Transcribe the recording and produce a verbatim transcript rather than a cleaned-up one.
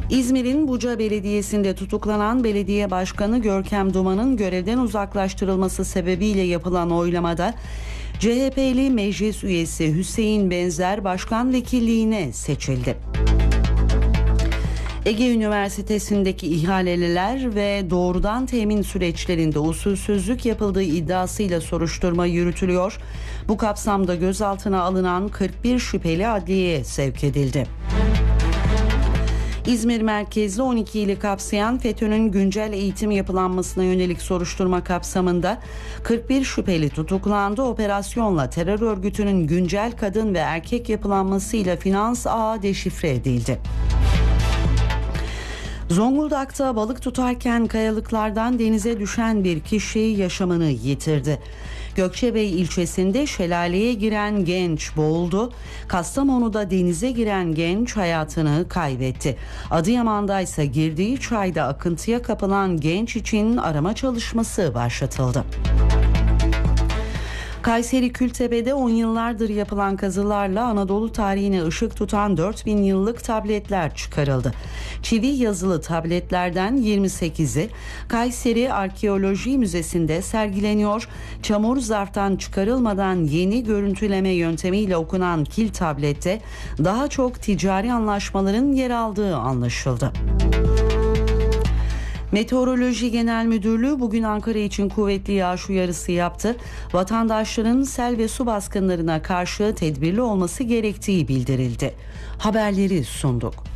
İzmir'in Buca Belediyesi'nde tutuklanan belediye başkanı Görkem Duman'ın görevden uzaklaştırılması sebebiyle yapılan oylamada C H P'li meclis üyesi Hüseyin Benzer başkan vekilliğine seçildi. Ege Üniversitesi'ndeki ihaleliler ve doğrudan temin süreçlerinde usulsüzlük yapıldığı iddiasıyla soruşturma yürütülüyor. Bu kapsamda gözaltına alınan kırk bir şüpheli adliyeye sevk edildi. İzmir merkezli on iki ili kapsayan FETÖ'nün güncel eğitim yapılanmasına yönelik soruşturma kapsamında kırk bir şüpheli tutuklandı. Operasyonla terör örgütünün güncel kadın ve erkek yapılanmasıyla finans ağı deşifre edildi. Zonguldak'ta balık tutarken kayalıklardan denize düşen bir kişi yaşamını yitirdi. Gökçebey ilçesinde şelaleye giren genç boğuldu. Kastamonu'da denize giren genç hayatını kaybetti. Adıyaman'da ise girdiği çayda akıntıya kapılan genç için arama çalışması başlatıldı. Kayseri Kültepe'de on yıllardır yapılan kazılarla Anadolu tarihine ışık tutan dört bin yıllık tabletler çıkarıldı. Çivi yazılı tabletlerden yirmi sekizi Kayseri Arkeoloji Müzesi'nde sergileniyor. Çamur zarftan çıkarılmadan yeni görüntüleme yöntemiyle okunan kil tablette daha çok ticari anlaşmaların yer aldığı anlaşıldı. Meteoroloji Genel Müdürlüğü bugün Ankara için kuvvetli yağış uyarısı yaptı. Vatandaşların sel ve su baskınlarına karşı tedbirli olması gerektiği bildirildi. Haberleri sunduk.